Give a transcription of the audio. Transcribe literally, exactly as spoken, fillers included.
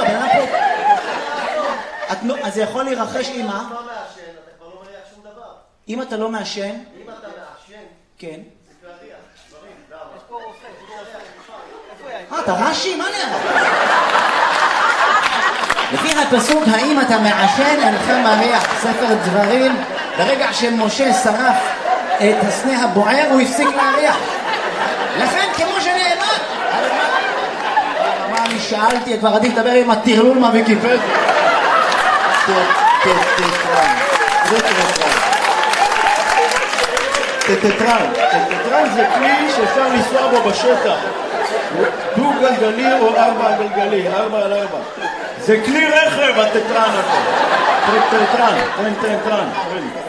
הבן פה... אז זה יכול להירחש עם מה? אם אתה לא מעשן, אתה כבר לא מריח שום דבר. אם אתה לא מעשן? אם אתה מעשן, כן. זה כבר ריח, דברים, למה? יש פה רופא, יש פה רופא. אה, אתה רש"י? מה נראה? לפי הפסוק, האם אתה מעשן, אינך מריח. ספר דברים, ברגע שמשה שרף את הסנה הבוער, הוא הפסיק להריח. לכן, כמו שנאמר, מה אני שאלתי, כבר עדיף לדבר עם הטרלול מהוויקיפדיה. טטטרן, זה טטטרן. טטטרן, טטטרן זה כלי שאפשר לנסוע בו בשטח. דו גלגלי או ארבע גלגלי, ארבע על ארבע. זה כלי רכב, הטטטרן הזה. טטטרן, טטטרן, טטטרן.